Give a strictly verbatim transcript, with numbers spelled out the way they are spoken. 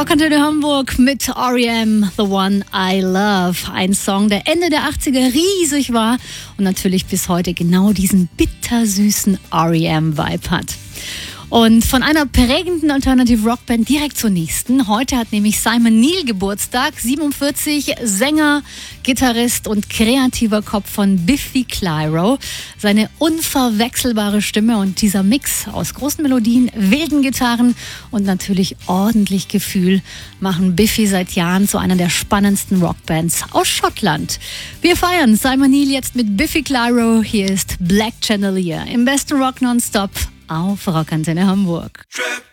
Rockantenne Hamburg mit R E M, The One I Love. Ein Song, der Ende der achtziger riesig war und natürlich bis heute genau diesen bittersüßen R E M-Vibe hat. Und von einer prägenden Alternative Rockband direkt zur nächsten. Heute hat nämlich Simon Neil Geburtstag, siebenundvierzig, Sänger, Gitarrist und kreativer Kopf von Biffy Clyro. Seine unverwechselbare Stimme und dieser Mix aus großen Melodien, wilden Gitarren und natürlich ordentlich Gefühl machen Biffy seit Jahren zu einer der spannendsten Rockbands aus Schottland. Wir feiern Simon Neil jetzt mit Biffy Clyro. Hier ist Black Chandelier im besten Rock Nonstop auf Rockantenne Hamburg.